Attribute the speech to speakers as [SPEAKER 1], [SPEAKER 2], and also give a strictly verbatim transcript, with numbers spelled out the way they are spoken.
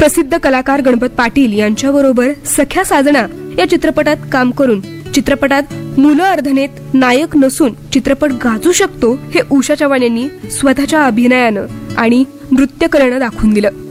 [SPEAKER 1] प्रसिद्ध कलाकार गणपत पाटील यांच्याबरोबर सख्या साजना या चित्रपटात काम करून चित्रपटात मुलं अर्धनेत नायक नसून चित्रपट गाजू शकतो हे उषा चव्हाण यांनी स्वतःच्या अभिनयानं आणि नृत्यकलेनं दाखवून दिलं.